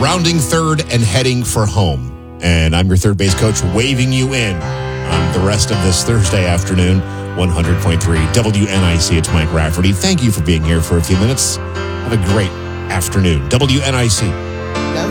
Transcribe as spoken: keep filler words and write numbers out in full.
rounding third and heading for home. And I'm your third base coach, waving you in on the rest of this Thursday afternoon, one hundred point three W N I C. It's Mike Rafferty. Thank you for being here for a few minutes. Have a great afternoon. W N I C.